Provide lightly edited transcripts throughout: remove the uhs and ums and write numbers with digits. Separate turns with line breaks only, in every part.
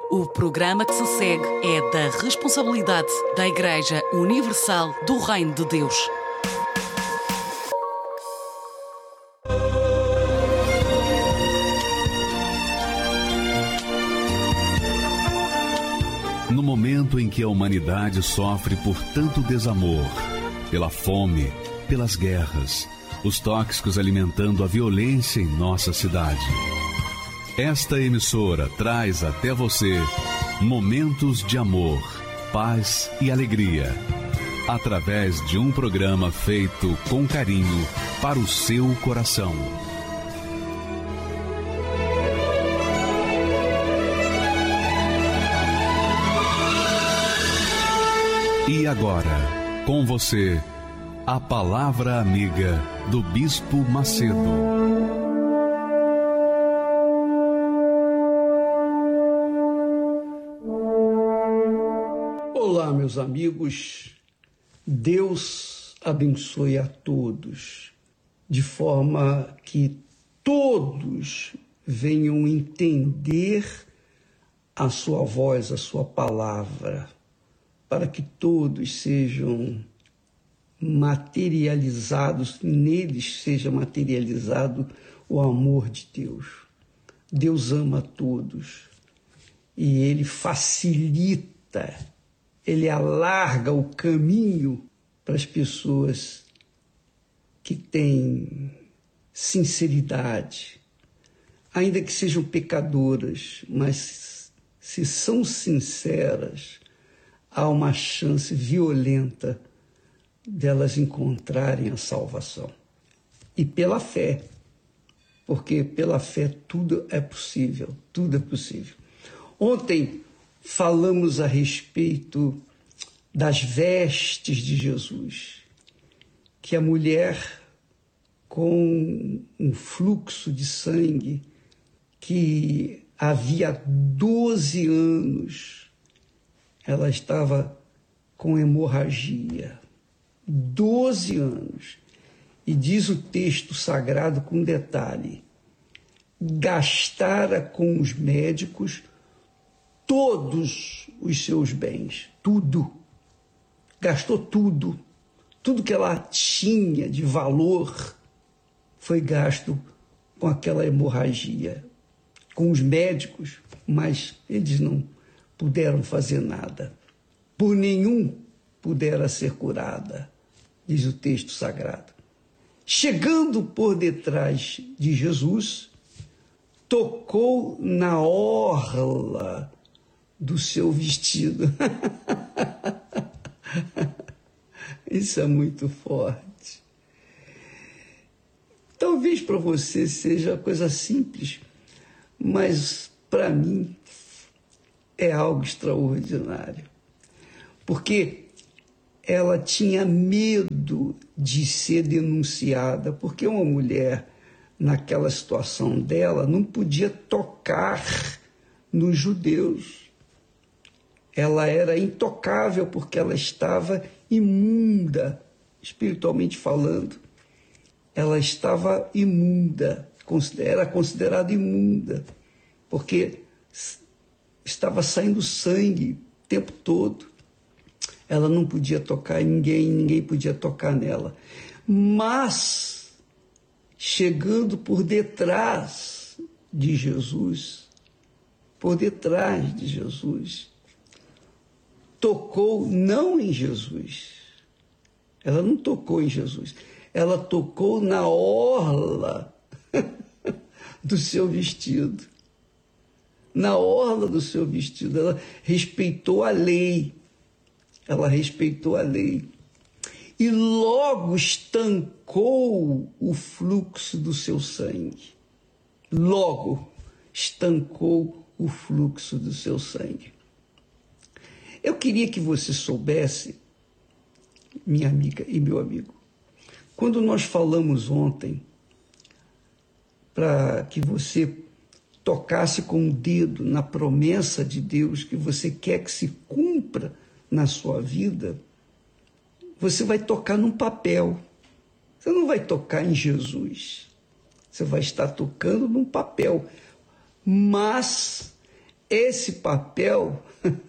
O programa que se segue é da responsabilidade da Igreja Universal do Reino de Deus.
No momento em que a humanidade sofre por tanto desamor, pela fome, pelas guerras, os tóxicos alimentando a violência em nossa cidade, esta emissora traz até você momentos de amor, paz e alegria, através de um programa feito com carinho para o seu coração. E agora, com você, a Palavra Amiga do Bispo Macedo.
Olá, meus amigos, Deus abençoe a todos, de forma que todos venham entender a sua voz, a sua palavra, para que todos sejam materializados, neles seja materializado o amor de Deus. Deus ama a todos e Ele facilita, Ele alarga o caminho para as pessoas que têm sinceridade, ainda que sejam pecadoras, mas se são sinceras, há uma chance violenta delas encontrarem a salvação. E pela fé, porque pela fé tudo é possível, tudo é possível. Ontem falamos a respeito das vestes de Jesus, que a mulher com um fluxo de sangue que havia 12 anos, ela estava com hemorragia, 12 anos. E diz o texto sagrado com detalhe, gastara com os médicos todos os seus bens, tudo. Gastou tudo. Tudo que ela tinha de valor foi gasto com aquela hemorragia, com os médicos, mas eles não puderam fazer nada. Por nenhum pudera ser curada, diz o texto sagrado. Chegando por detrás de Jesus, tocou na orla do seu vestido. Isso é muito forte. Talvez para você seja coisa simples, mas para mim é algo extraordinário. Porque ela tinha medo de ser denunciada, porque uma mulher, naquela situação dela, não podia tocar nos judeus. Ela era intocável porque ela estava imunda, espiritualmente falando. Ela estava imunda, era considerada imunda, porque estava saindo sangue o tempo todo. Ela não podia tocar em ninguém podia tocar nela. Mas, chegando por detrás de Jesus, tocou não em Jesus. Ela não tocou em Jesus. Ela tocou na orla do seu vestido. Na orla do seu vestido. Ela respeitou a lei. E logo estancou o fluxo do seu sangue. Eu queria que você soubesse, minha amiga e meu amigo, quando nós falamos ontem, para que você tocasse com o dedo na promessa de Deus que você quer que se cumpra na sua vida, você vai tocar num papel. Você não vai tocar em Jesus. Você vai estar tocando num papel. Mas esse papel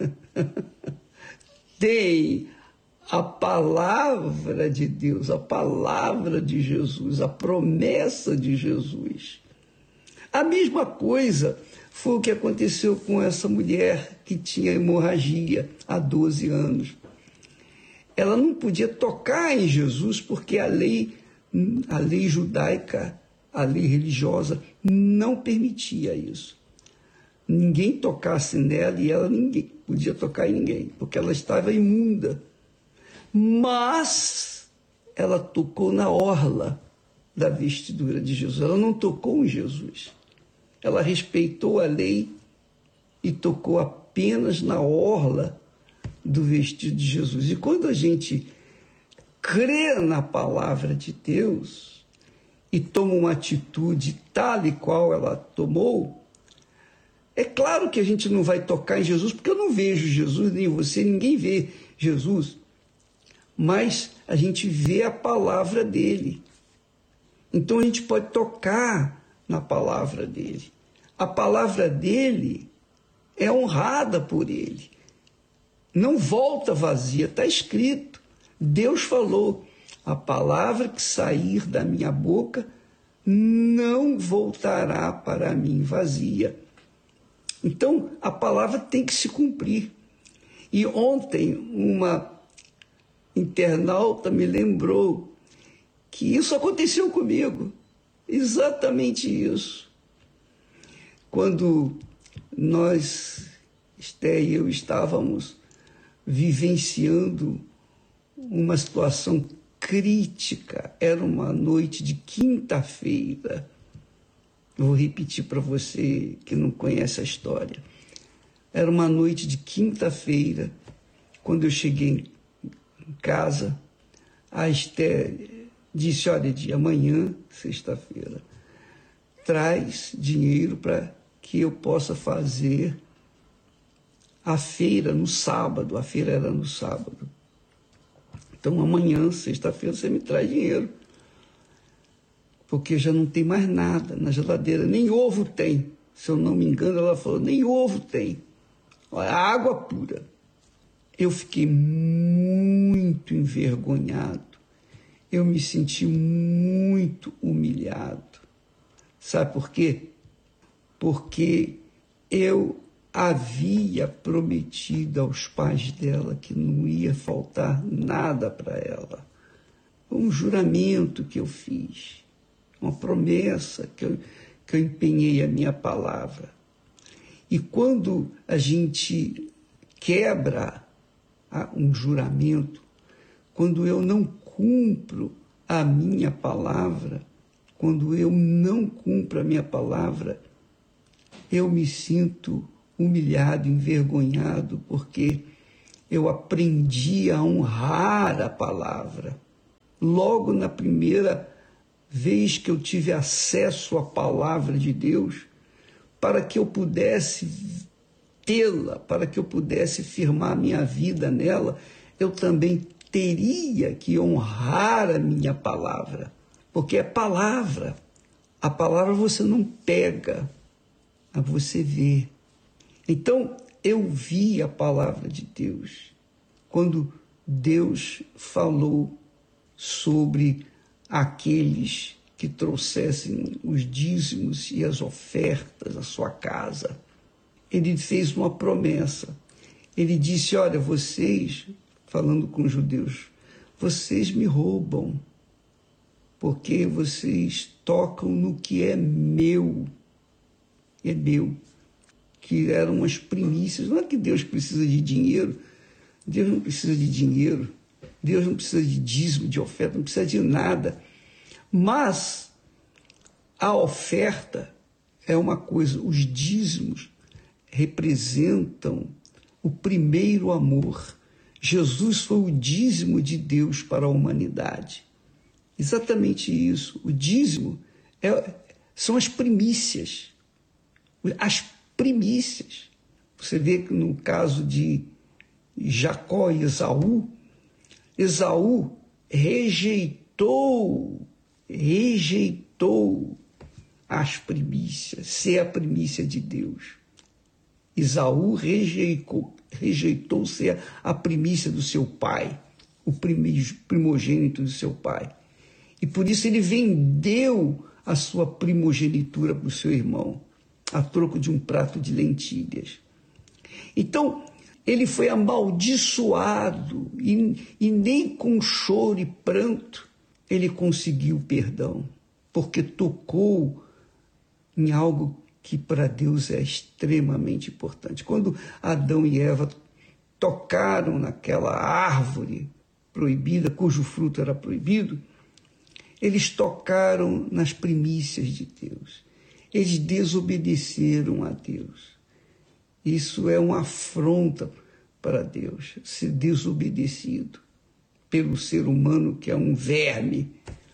tem a palavra de Deus, a palavra de Jesus, a promessa de Jesus. A mesma coisa foi o que aconteceu com essa mulher que tinha hemorragia há 12 anos. Ela não podia tocar em Jesus porque a lei judaica, a lei religiosa, não permitia isso. Ninguém tocasse nela e ela ninguém podia tocar em ninguém, porque ela estava imunda. Mas ela tocou na orla da vestidura de Jesus. Ela não tocou em Jesus. Ela respeitou a lei e tocou apenas na orla do vestido de Jesus. E quando a gente crê na palavra de Deus e toma uma atitude tal e qual ela tomou, é claro que a gente não vai tocar em Jesus, porque eu não vejo Jesus, nem você, ninguém vê Jesus, mas a gente vê a palavra dele. Então a gente pode tocar na palavra dele. A palavra dele é honrada por ele. Não volta vazia, está escrito. Deus falou, a palavra que sair da minha boca não voltará para mim vazia. Então, a palavra tem que se cumprir. E ontem, uma internauta me lembrou que isso aconteceu comigo. Exatamente isso. Quando nós, Esté e eu, estávamos vivenciando uma situação crítica, era uma noite de quinta-feira. Vou repetir para você que não conhece a história. Era uma noite de quinta-feira, quando eu cheguei em casa, a Esté disse, olha, de amanhã, sexta-feira, traz dinheiro para que eu possa fazer a feira no sábado. A feira era no sábado. Então, amanhã, sexta-feira, você me traz dinheiro. Porque já não tem mais nada na geladeira. Nem ovo tem. Se eu não me engano, ela falou, nem ovo tem. Olha, água pura. Eu fiquei muito envergonhado. Eu me senti muito humilhado. Sabe por quê? Porque eu havia prometido aos pais dela que não ia faltar nada para ela. Um juramento que eu fiz, uma promessa que eu empenhei a minha palavra. E quando a gente quebra um juramento, quando eu não cumpro a minha palavra, quando eu não cumpro a minha palavra, eu me sinto humilhado, envergonhado, porque eu aprendi a honrar a palavra. Logo na primeira vez que eu tive acesso à palavra de Deus, para que eu pudesse tê-la, para que eu pudesse firmar minha vida nela, eu também teria que honrar a minha palavra, porque é palavra. A palavra você não pega, você vê. Então, eu vi a palavra de Deus quando Deus falou sobre aqueles que trouxessem os dízimos e as ofertas à sua casa. Ele fez uma promessa. Ele disse, olha, vocês, falando com os judeus, vocês me roubam, porque vocês tocam no que é meu. É meu. Que eram as primícias. Não é que Deus precisa de dinheiro. Deus não precisa de dinheiro. Deus não precisa de dízimo, de oferta, não precisa de nada. Mas a oferta é uma coisa. Os dízimos representam o primeiro amor. Jesus foi o dízimo de Deus para a humanidade. Exatamente isso. O dízimo são as primícias. As primícias. Você vê que no caso de Jacó e Esaú, Esaú rejeitou as primícias, ser a primícia de Deus. Esaú rejeitou-se a primícia do seu pai, o primogênito do seu pai. E por isso ele vendeu a sua primogenitura para o seu irmão, a troco de um prato de lentilhas. Então, ele foi amaldiçoado e nem com choro e pranto ele conseguiu perdão, porque tocou em algo que para Deus é extremamente importante. Quando Adão e Eva tocaram naquela árvore proibida, cujo fruto era proibido, eles tocaram nas primícias de Deus. Eles desobedeceram a Deus. Isso é uma afronta para Deus, ser desobedecido pelo ser humano, que é um verme.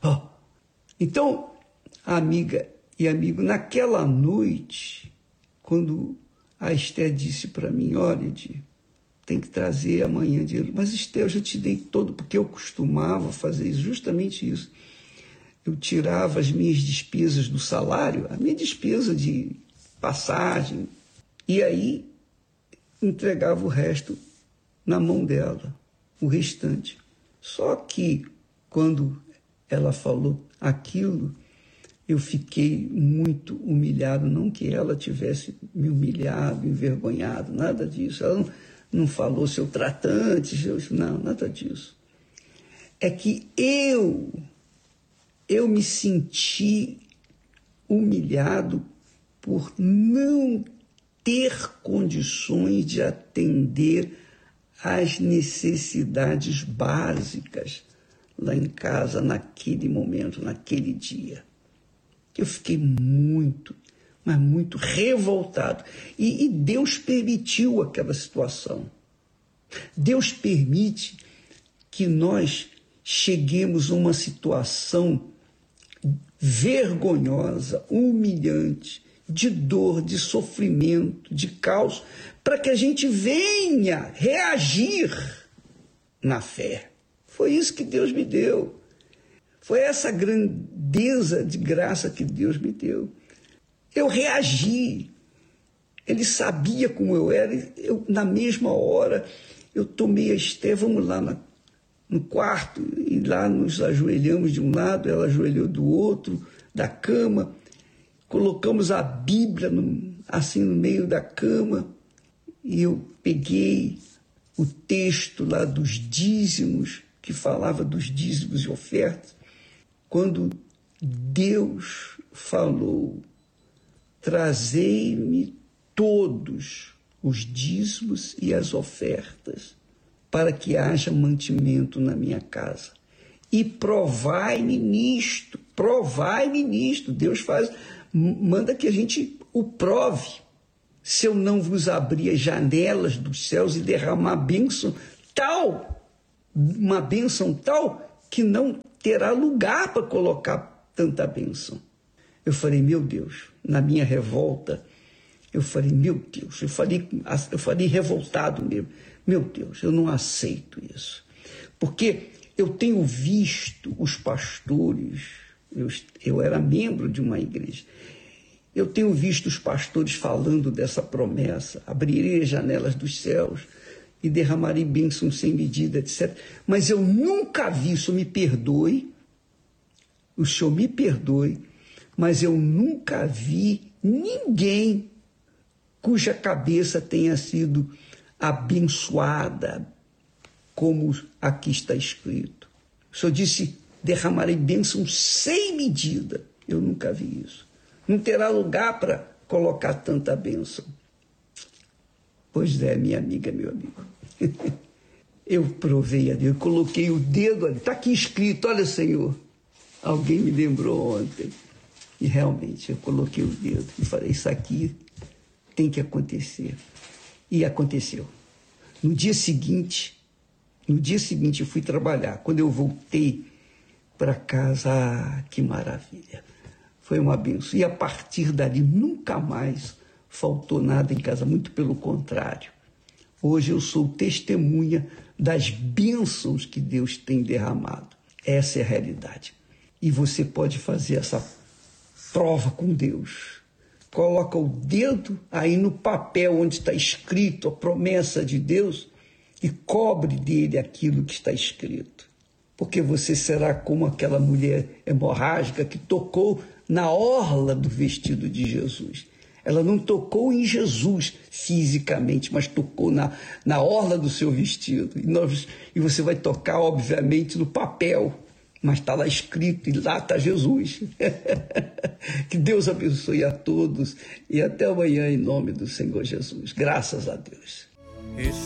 Então, amiga e amigo, naquela noite, quando a Esther disse para mim, olha, tem que trazer amanhã dinheiro. Mas Esther, eu já te dei todo, porque eu costumava fazer justamente isso. Eu tirava as minhas despesas do salário, a minha despesa de passagem, e aí entregava o resto na mão dela, o restante. Só que quando ela falou aquilo, eu fiquei muito humilhado, não que ela tivesse me humilhado, envergonhado, nada disso. Ela não falou seu tratante, não, nada disso. É que eu me senti humilhado por não ter condições de atender às necessidades básicas lá em casa, naquele momento, naquele dia. Eu fiquei muito, mas muito revoltado. E Deus permitiu aquela situação. Deus permite que nós cheguemos a uma situação vergonhosa, humilhante, de dor, de sofrimento, de caos, para que a gente venha reagir na fé. Foi isso que Deus me deu. Foi essa grandeza de graça que Deus me deu. Eu reagi. Ele sabia como eu era. Na mesma hora, eu tomei a Esther, vamos lá no quarto, e lá nos ajoelhamos de um lado, ela ajoelhou do outro, da cama. Colocamos a Bíblia assim no meio da cama, e eu peguei o texto lá dos dízimos, que falava dos dízimos e ofertas. Quando Deus falou, trazei-me todos os dízimos e as ofertas, para que haja mantimento na minha casa. E provai-me nisto. Deus manda que a gente o prove. Se eu não vos abrir as janelas dos céus e derramar uma bênção tal, que não terá lugar para colocar tanta bênção. Eu falei, meu Deus, na minha revolta, eu falei, meu Deus, eu falei revoltado mesmo. Meu Deus, eu não aceito isso. Porque eu tenho visto os pastores, eu era membro de uma igreja, eu tenho visto os pastores falando dessa promessa, abrirei as janelas dos céus e derramarei bênção sem medida, etc. Mas eu nunca vi, o Senhor me perdoe, mas eu nunca vi ninguém cuja cabeça tenha sido abençoada, como aqui está escrito. O Senhor disse, derramarei bênção sem medida. Eu nunca vi isso. Não terá lugar para colocar tanta bênção. Pois é, minha amiga, meu amigo. Eu provei a Deus, eu coloquei o dedo ali. Está aqui escrito, olha, Senhor. Alguém me lembrou ontem. E realmente, eu coloquei o dedo e falei, isso aqui tem que acontecer. E aconteceu. No dia seguinte eu fui trabalhar. Quando eu voltei para casa, que maravilha. Foi uma bênção. E a partir dali, nunca mais faltou nada em casa. Muito pelo contrário. Hoje eu sou testemunha das bênçãos que Deus tem derramado. Essa é a realidade. E você pode fazer essa prova com Deus. coloca o dedo aí no papel onde está escrito a promessa de Deus e cobre dele aquilo que está escrito. Porque você será como aquela mulher hemorrágica que tocou na orla do vestido de Jesus. Ela não tocou em Jesus fisicamente, mas tocou na orla do seu vestido. E você vai tocar, obviamente, no papel, mas está lá escrito e lá está Jesus. Que Deus abençoe a todos e até amanhã em nome do Senhor Jesus. Graças a Deus.